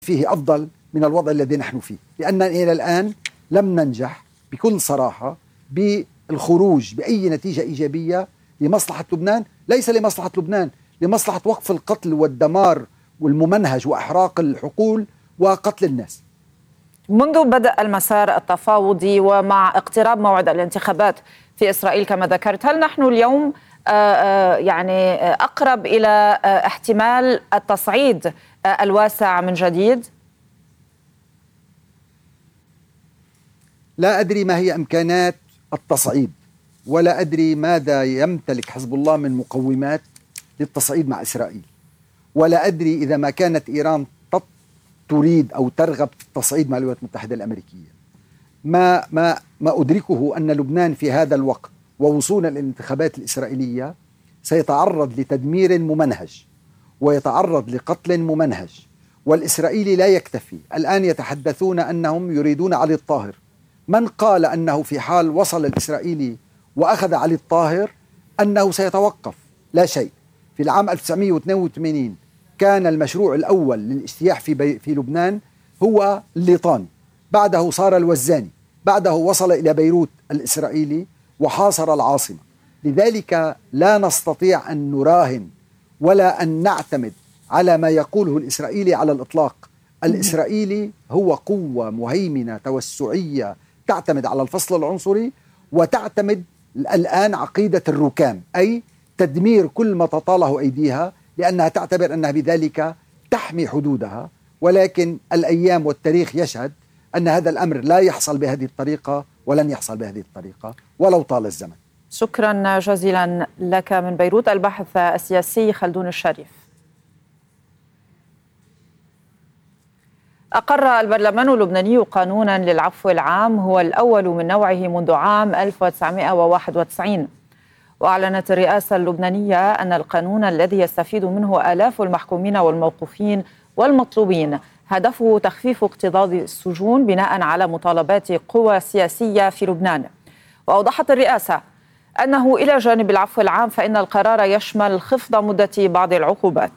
فيه أفضل من الوضع الذي نحن فيه، لأننا إلى الآن لم ننجح بكل صراحة بالخروج بأي نتيجة إيجابية لمصلحة لبنان، ليس لمصلحة لبنان، لمصلحة وقف القتل والدمار والممنهج وإحراق الحقول وقتل الناس. منذ بدء المسار التفاوضي ومع اقتراب موعد الانتخابات في إسرائيل كما ذكرت، هل نحن اليوم يعني أقرب إلى احتمال التصعيد الواسع من جديد؟ لا أدري ما هي إمكانات التصعيد، ولا أدري ماذا يمتلك حزب الله من مقومات للتصعيد مع إسرائيل، ولا أدري إذا ما كانت إيران تريد أو ترغب في التصعيد مع الولايات المتحدة الأمريكية. ما أدركه أن لبنان في هذا الوقت ووصولا للانتخابات الإسرائيلية سيتعرض لتدمير ممنهج ويتعرض لقتل ممنهج، والإسرائيلي لا يكتفي. الآن يتحدثون أنهم يريدون علي الطاهر. من قال أنه في حال وصل الإسرائيلي وأخذ علي الطاهر أنه سيتوقف؟ لا شيء. في العام 1982 كان المشروع الأول للاجتياح في لبنان هو الليطاني، بعده صار الوزاني، بعده وصل إلى بيروت الإسرائيلي وحاصر العاصمة. لذلك لا نستطيع أن نراهن ولا أن نعتمد على ما يقوله الإسرائيلي على الإطلاق. الإسرائيلي هو قوة مهيمنة توسعية تعتمد على الفصل العنصري وتعتمد الآن عقيدة الركام، أي تدمير كل ما تطاله أيديها، لأنها تعتبر أنها بذلك تحمي حدودها. ولكن الأيام والتاريخ يشهد أن هذا الأمر لا يحصل بهذه الطريقة ولن يحصل بهذه الطريقة ولو طال الزمن. شكرا جزيلا لك من بيروت الباحث السياسي خلدون الشريف. أقر البرلمان اللبناني قانونا للعفو العام هو الأول من نوعه منذ عام 1991. وأعلنت الرئاسة اللبنانية أن القانون الذي يستفيد منه آلاف المحكومين والموقوفين والمطلوبين هدفه تخفيف اكتظاظ السجون بناء على مطالبات قوى سياسية في لبنان. وأوضحت الرئاسة أنه إلى جانب العفو العام فإن القرار يشمل خفض مدة بعض العقوبات.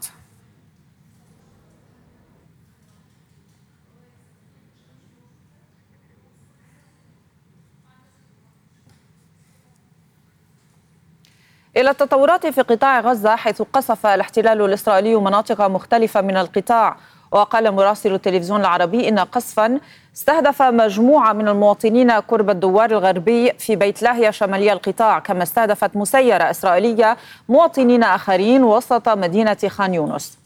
إلى التطورات في قطاع غزة، حيث قصف الاحتلال الإسرائيلي مناطق مختلفة من القطاع. وقال مراسل التلفزيون العربي إن قصفا استهدف مجموعة من المواطنين قرب الدوار الغربي في بيت لاهيا شمالي القطاع، كما استهدفت مسيرة إسرائيلية مواطنين آخرين وسط مدينة خان يونس.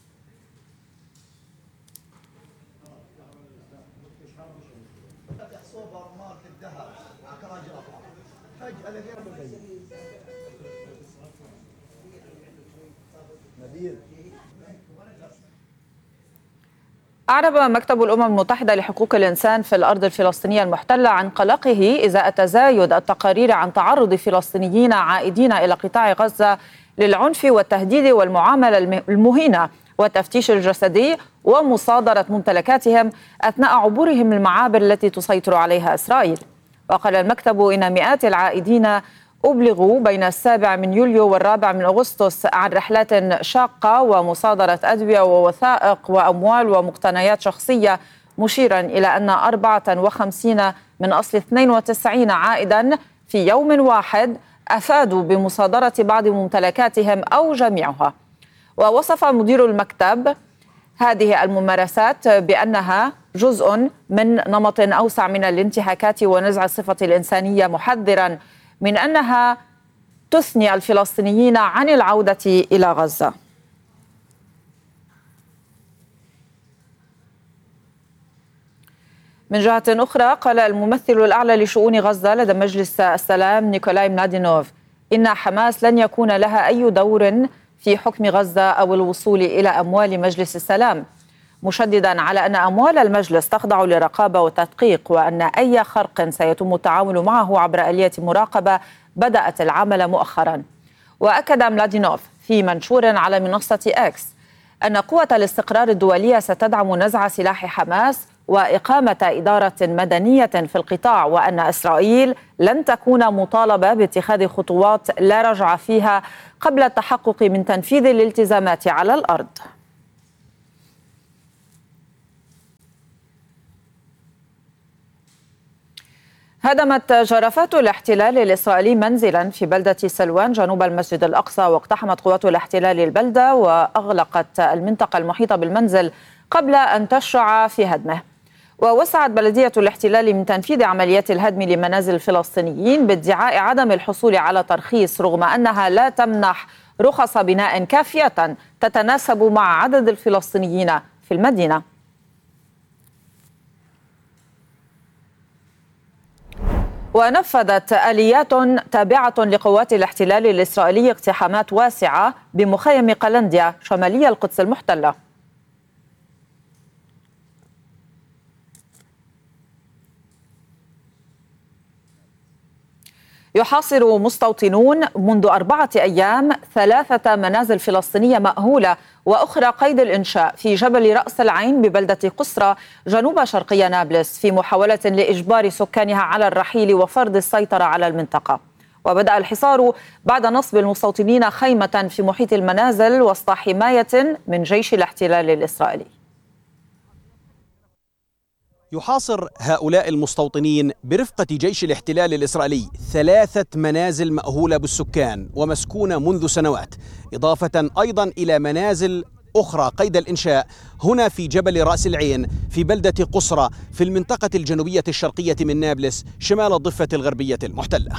أعرب مكتب الأمم المتحدة لحقوق الإنسان في الأرض الفلسطينية المحتلة عن قلقه إزاء تزايد التقارير عن تعرض فلسطينيين عائدين إلى قطاع غزة للعنف والتهديد والمعاملة المهينة والتفتيش الجسدي ومصادرة ممتلكاتهم أثناء عبورهم المعابر التي تسيطر عليها إسرائيل. وقال المكتب إن مئات العائدين أبلغوا بين 7 من يوليو و4 من أغسطس عن رحلات شاقة ومصادرة أدوية ووثائق وأموال ومقتنيات شخصية، مشيرا إلى أن 54 من أصل 92 عائدا في يوم واحد أفادوا بمصادرة بعض ممتلكاتهم أو جميعها. ووصف مدير المكتب هذه الممارسات بأنها جزء من نمط أوسع من الانتهاكات ونزع الصفة الإنسانية، محذرا من أنها تثني الفلسطينيين عن العودة إلى غزة. من جهة أخرى، قال الممثل الأعلى لشؤون غزة لدى مجلس السلام نيكولاي ملادينوف إن حماس لن يكون لها أي دور في حكم غزة أو الوصول إلى أموال مجلس السلام، مشددا على أن أموال المجلس تخضع لرقابة وتدقيق، وأن أي خرق سيتم التعامل معه عبر آلية مراقبة بدأت العمل مؤخرا. وأكد ملادينوف في منشور على منصة إكس أن قوة الاستقرار الدولية ستدعم نزع سلاح حماس وإقامة إدارة مدنية في القطاع، وأن إسرائيل لن تكون مطالبة باتخاذ خطوات لا رجعة فيها قبل التحقق من تنفيذ الالتزامات على الأرض. هدمت جرافات الاحتلال الإسرائيلي منزلا في بلدة سلوان جنوب المسجد الأقصى، واقتحمت قوات الاحتلال البلدة وأغلقت المنطقة المحيطة بالمنزل قبل أن تشرع في هدمه. ووسعت بلدية الاحتلال من تنفيذ عمليات الهدم لمنازل الفلسطينيين بادعاء عدم الحصول على ترخيص، رغم أنها لا تمنح رخص بناء كافية تتناسب مع عدد الفلسطينيين في المدينة. ونفذت آليات تابعة لقوات الاحتلال الإسرائيلي اقتحامات واسعة بمخيم قلنديا شمالي القدس المحتلة. يحاصر مستوطنون منذ 4 أيام 3 منازل فلسطينية مأهولة وأخرى قيد الإنشاء في جبل رأس العين ببلدة قصرى جنوب شرقي نابلس، في محاولة لإجبار سكانها على الرحيل وفرض السيطرة على المنطقة. وبدأ الحصار بعد نصب المستوطنين خيمة في محيط المنازل وسط حماية من جيش الاحتلال الإسرائيلي. يحاصر هؤلاء المستوطنين برفقة جيش الاحتلال الإسرائيلي 3 منازل مأهولة بالسكان ومسكونة منذ سنوات، إضافة أيضا إلى منازل أخرى قيد الإنشاء هنا في جبل رأس العين في بلدة قصرى في المنطقة الجنوبية الشرقية من نابلس شمال الضفة الغربية المحتلة.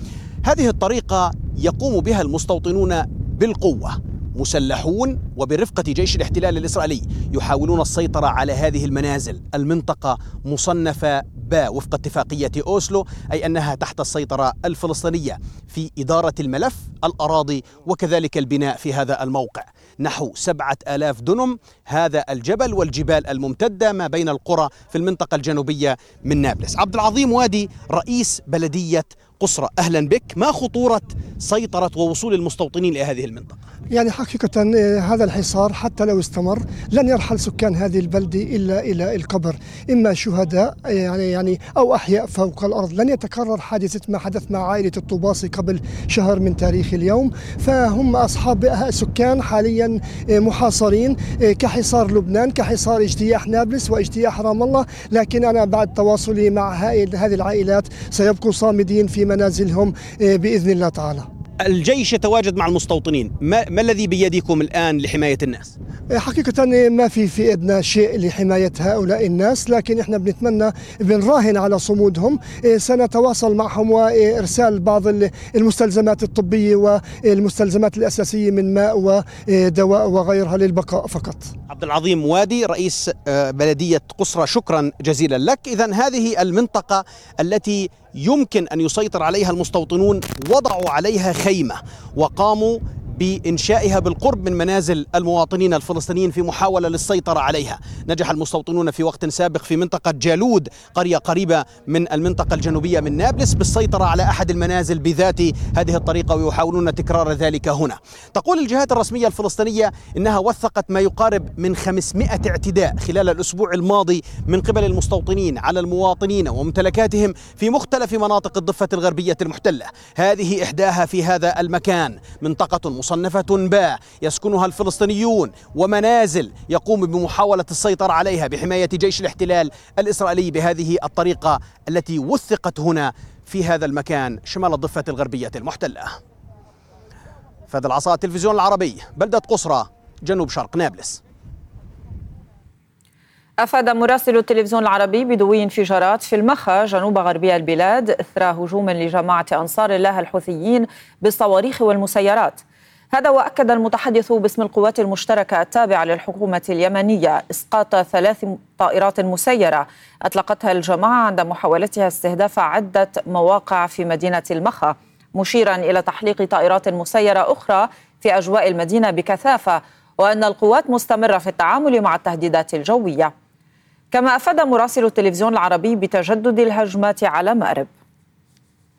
هذه الطريقة يقوم بها المستوطنون بالقوة، مسلحون وبرفقة جيش الاحتلال الإسرائيلي يحاولون السيطرة على هذه المنازل. المنطقة مصنفة باء وفق اتفاقية أوسلو، أي أنها تحت السيطرة الفلسطينية في إدارة الملف، الأراضي وكذلك البناء في هذا الموقع. نحو 7000 دنم هذا الجبل والجبال الممتدة ما بين القرى في المنطقة الجنوبية من نابلس. عبد العظيم وادي رئيس بلدية قصرى، أهلا بك. ما خطورة سيطرة ووصول المستوطنين إلى هذه المنطقة؟ يعني حقيقة هذا الحصار حتى لو استمر لن يرحل سكان هذه البلدة إلا إلى القبر، إما شهداء يعني أو أحياء فوق الأرض. لن يتكرر حادثة ما حدث مع عائلة الطوباسي قبل شهر من تاريخ اليوم، فهم أصحاب سكان حاليا محاصرين كحصار لبنان، كحصار اجتياح نابلس واجتياح رام الله. لكن أنا بعد تواصلي مع هذه العائلات سيبقوا صامدين في منازلهم بإذن الله تعالى. الجيش يتواجد مع المستوطنين، ما الذي بيدكم الآن لحماية الناس؟ حقيقة ما في إيدنا شيء لحماية هؤلاء الناس، لكن احنا بنراهن على صمودهم. سنتواصل معهم وإرسال بعض المستلزمات الطبية والمستلزمات الأساسية من ماء ودواء وغيرها للبقاء فقط. عبد العظيم وادي رئيس بلدية قصرى، شكرا جزيلا لك. إذن هذه المنطقة التي يمكن أن يسيطر عليها المستوطنون وضعوا عليها خيمة وقاموا بإنشائها بالقرب من منازل المواطنين الفلسطينيين في محاولة للسيطرة عليها. نجح المستوطنون في وقت سابق في منطقة جالود، قرية قريبة من المنطقة الجنوبية من نابلس، بالسيطرة على أحد المنازل بذات هذه الطريقة، ويحاولون تكرار ذلك هنا. تقول الجهات الرسمية الفلسطينية إنها وثقت ما يقارب من 500 اعتداء خلال الأسبوع الماضي من قبل المستوطنين على المواطنين وممتلكاتهم في مختلف مناطق الضفة الغربية المحتلة. هذه إحداها في هذا المكان، منطقة مصنفة باء يسكنها الفلسطينيون ومنازل يقوم بمحاولة السيطرة عليها بحماية جيش الاحتلال الإسرائيلي بهذه الطريقة التي وثقت هنا في هذا المكان شمال الضفة الغربية المحتلة. فهد العصا، التلفزيون العربي، بلدة قصرى، جنوب شرق نابلس. أفاد مراسل التلفزيون العربي بدوي انفجارات في المخا جنوب غربي البلاد إثر هجوم لجماعة أنصار الله الحوثيين بالصواريخ والمسيرات. هذا وأكد المتحدث باسم القوات المشتركة التابعة للحكومة اليمنية إسقاط 3 طائرات مسيرة أطلقتها الجماعة عند محاولتها استهداف عدة مواقع في مدينة المخا، مشيرا إلى تحليق طائرات مسيرة أخرى في أجواء المدينة بكثافة، وأن القوات مستمرة في التعامل مع التهديدات الجوية. كما أفاد مراسل التلفزيون العربي بتجدد الهجمات على مأرب.